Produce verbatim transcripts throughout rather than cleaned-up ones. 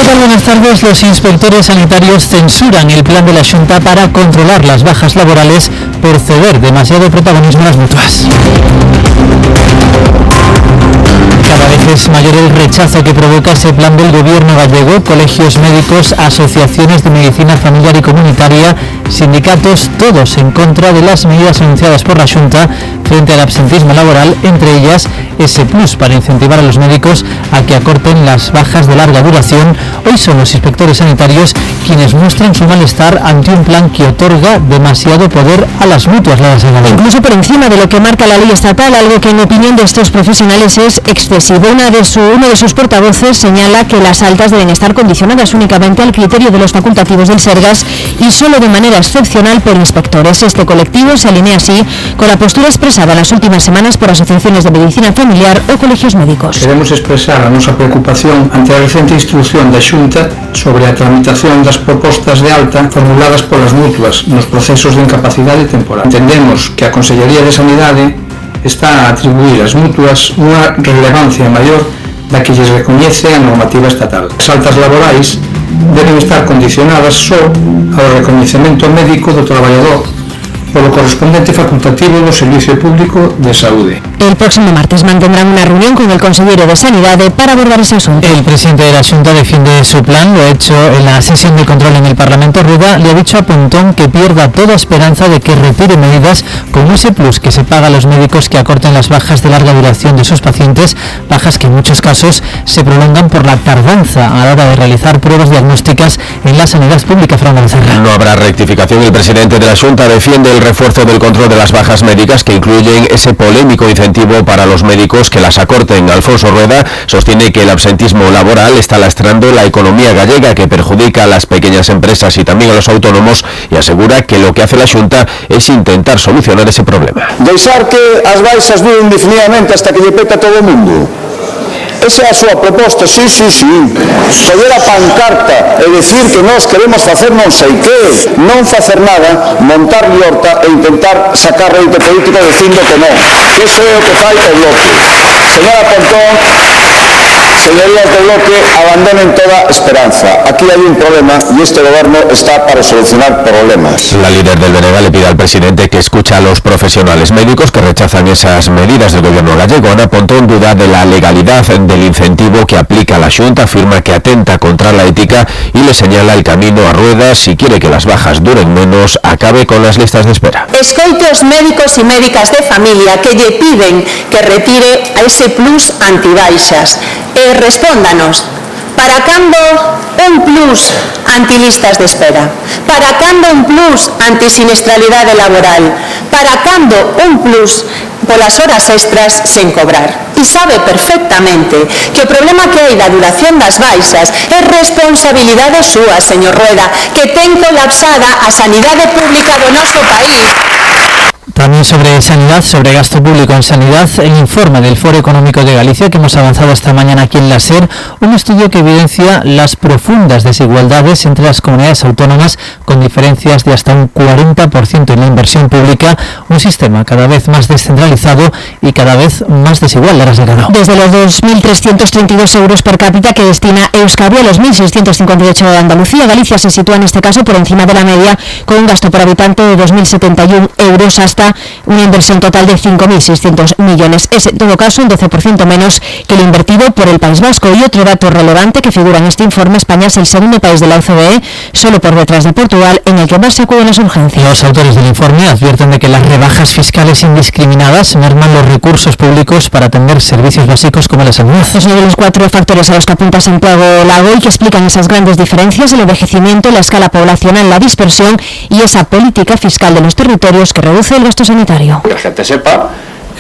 tal? Buenas tardes. Los inspectores sanitarios censuran el plan de la Xunta para controlar las bajas laborales por ceder demasiado protagonismo a las mutuas. Cada vez es mayor el rechazo que provoca ese plan del gobierno gallego. Colegios médicos, asociaciones de medicina familiar y comunitaria, sindicatos, todos en contra de las medidas anunciadas por la Xunta frente al absentismo laboral, entre ellas ese plus para incentivar a los médicos a que acorten las bajas de larga duración. Hoy son los inspectores sanitarios quienes muestran su malestar ante un plan que otorga demasiado poder a las mutuas. Incluso por encima de lo que marca la ley estatal, algo que en opinión de estos profesionales es excesivo. Una de su, uno de sus portavoces señala que las altas deben estar condicionadas únicamente al criterio de los facultativos del Sergas y solo de manera excepcional por inspectores. Este colectivo se alinea así con la postura expresada en las últimas semanas por asociaciones de medicina familiar o colegios médicos. Queremos expresar a nosa preocupación ante a recente instrucción da Xunta sobre a tramitación das propostas de alta formuladas polas mutuas nos procesos de incapacidade temporal. Entendemos que a Consellería de Sanidade está a atribuir ás mutuas unha relevancia maior da que lles recoñece a normativa estatal. As altas laborais deben estar condicionadas só ao recoñecemento médico do traballador polo correspondente facultativo do Servicio Público de Saúde. El próximo martes mantendrán una reunión con el consejero de Sanidad para abordar ese asunto. El presidente de la Xunta defiende su plan, lo ha hecho en la sesión de control en el Parlamento. Rueda le ha dicho a Pontón que pierda toda esperanza de que retire medidas como ese plus que se paga a los médicos que acorten las bajas de larga duración de sus pacientes, bajas que en muchos casos se prolongan por la tardanza a la hora de realizar pruebas diagnósticas en la sanidad pública. Fran Becerra. No habrá rectificación. El presidente de la Xunta defiende el refuerzo del control de las bajas médicas que incluyen ese polémico incentivo para los médicos que las acorten. Alfonso Rueda sostiene que el absentismo laboral está lastrando la economía gallega, que perjudica a las pequeñas empresas y también a los autónomos, y asegura que lo que hace la Xunta es intentar solucionar ese problema. Deixar que as baixas duren indefinidamente hasta que lle peta todo o mundo. Esa é a súa proposta, sí, sí, sí. Coller a pancarta e decir que nós queremos facer non sei que, non facer nada, montar liorta e intentar sacar rédito político dicindo que non. Eso é o que fai o Bloque. Señora Pontón, señorías do Bloque, abandonen toda esperanza. Aquí hai un problema e este goberno está para solucionar problemas. La líder del B N G le pide al presidente que escuche a los profesionales médicos que rechazan esas medidas del gobierno gallego. Ana Pontón duda de la legalidad del incentivo que aplica la Xunta, afirma que atenta contra la ética y le señala el camino a Rueda si quiere que las bajas duren menos, acabe con las listas de espera. Escoite os médicos e médicas de familia que lle piden que retire a ese plus antibaixas e respóndanos. Para cando un plus antilistas de espera? Para cando un plus antisinestralidade laboral? Para cando un plus polas horas extras sen cobrar? E sabe perfectamente que o problema que hai da duración das baixas é responsabilidade súa, señor Rueda, que ten colapsada a sanidade pública do noso país. También sobre sanidad, sobre gasto público en sanidad, el informe del Foro Económico de Galicia que hemos avanzado esta mañana aquí en la SER, un estudio que evidencia las profundas desigualdades entre las comunidades autónomas, con diferencias de hasta un cuarenta por ciento en la inversión pública, un sistema cada vez más descentralizado y cada vez más desigual. Desde los dos mil trescientos treinta y dos euros per cápita que destina Euskadi a los mil seiscientos cincuenta y ocho de Andalucía, Galicia se sitúa en este caso por encima de la media, con un gasto por habitante de dos mil setenta y uno euros hasta una inversión total de cinco mil seiscientos millones. Es en todo caso un doce por ciento menos que lo invertido por el País Vasco. Y otro dato relevante que figura en este informe: España es el segundo país de la O C D E, solo por detrás de Portugal, en el que más se acuden las urgencias. Los autores del informe advierten de que las rebajas fiscales indiscriminadas merman los recursos públicos para atender servicios básicos como la salud. Estos son los cuatro factores a los que apunta Santiago Lago y que explican esas grandes diferencias: el envejecimiento, la escala poblacional, la dispersión y esa política fiscal de los territorios que reduce el gasto sanitario. Que la gente sepa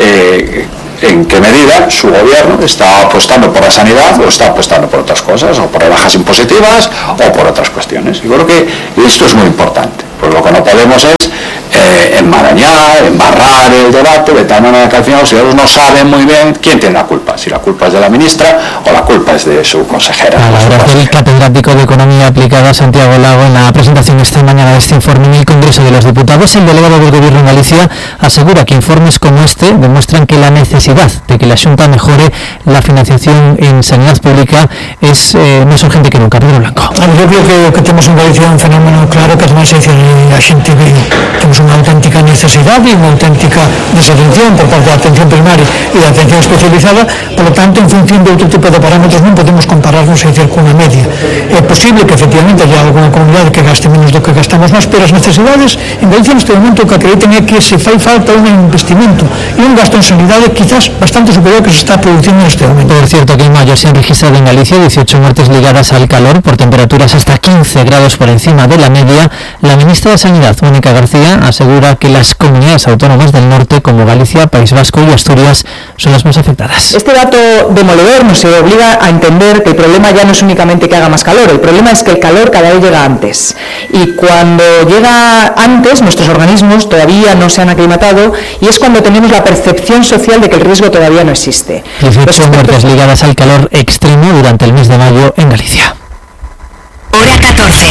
eh, en qué medida su gobierno está apostando por la sanidad o está apostando por otras cosas, o por rebajas impositivas o por otras cuestiones. Yo creo que esto es muy importante, pues lo que no podemos es eh, enmarañar, embarrar el debate de tal manera que al final los ciudadanos no saben muy bien quién tiene la culpa, si la culpa es de la ministra o la culpa es de su consejera. Palabras del catedrático de Economía Aplicada Santiago Lago en la presentación esta mañana de este informe en el Congreso de los Diputados. El delegado del Gobierno en Galicia asegura que informes como este demuestran que la necesidad de que la Xunta mejore la financiación en sanidad pública es eh, más urgente que nunca. Pedro Blanco. Yo creo que, que temos en Galicia un fenómeno claro que además é dicir, a xente ve, temos unha auténtica necesidade e unha auténtica desatención por parte da atención primaria e da atención especializada, por lo tanto, en función de outro tipo de parámetros non podemos compararnos e dicir cunha media. É posible que efectivamente haya alguna comunidade que gaste menos do que gastamos nós, pero as necesidades en Galicia neste momento o que acrediten é que se fai falta un investimento e un gasto en sanidade quizás bastante superior que se está producindo neste momento. Por cierto, que en mayo se han registrado en Galicia dieciocho muertes ligadas al calor por temperaturas hasta quince grados por encima de la media. La ministra de Sanidad, Mónica García, asegura que las comunidades autónomas del norte, como Galicia, País Vasco y Asturias, son las más afectadas. Este dato demoledor nos obliga a entender que el problema ya no es únicamente que haga más calor, el problema es que el calor cada vez llega antes. Y cuando llega antes, nuestros organismos todavía no se han aclimatado y es cuando tenemos la percepción social de que el riesgo todavía no existe. dieciocho muertes ligadas al calor extremo durante el mes de mayo en Galicia.